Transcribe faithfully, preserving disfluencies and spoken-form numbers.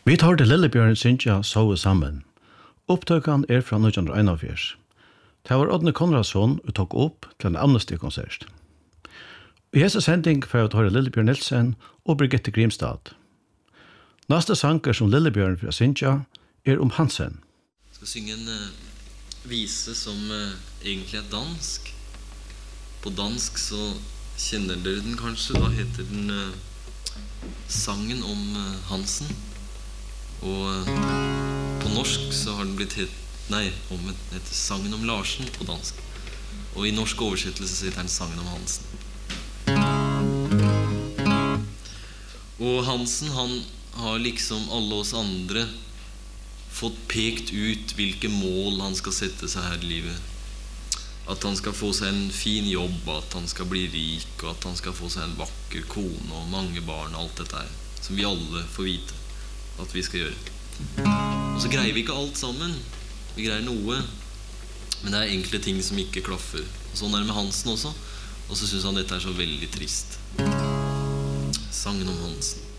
Vi tar til Lillebjørn Sintja sove sammen. Opptøkken er fra nitton einogfjørs. Det var Odne Konradsson og tok opp til en amnesty-konsert. I hese sending får vi høre Lillebjørn Nilsen og Birgitte Grimstad. Neste sanger som Lillebjørn fra Sintja er om Hansen. Jeg skal synge en uh, vise som uh, egentlig er dansk. På dansk så kjenner dere den kanskje, da heter den uh, Sangen om uh, Hansen. Og uh, på norsk så har den blitt het, nei, om den heter Sangen om Larsen på dansk. Og i norsk oversettelse så heter den Sangen om Hansen. Og Hansen, han har liksom alle oss andre fått pekt ut hvilke mål han skal sette seg her i livet. At han skal få seg en fin jobb, at han skal bli rik, og at han skal få seg en vakker kone og mange barn, alt dette her, som vi alle får vite at vi skal gjøre. Og så greier vi ikke alt sammen. Vi greier noe, men det er enkle ting som ikke klaffer. Og sånn er det med Hansen også, og så synes han dette er så veldig trist. Sangen om Hansen.